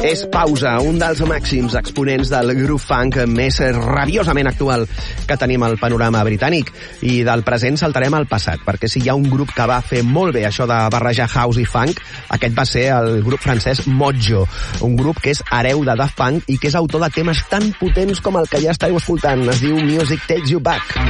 És Pausa, un dels màxims exponents del groove funk més rabiosament actual que tenim al panorama britànic. I del present saltarem al passat, perquè si hi ha un grup que va fer molt bé això de barrejar house i funk, aquest va ser el grup francès Modjo, un grup que és hereu de Daft Punk i que és autor de temes tan potents com el que ja estàs escoltant. Es diu Music Takes You Back.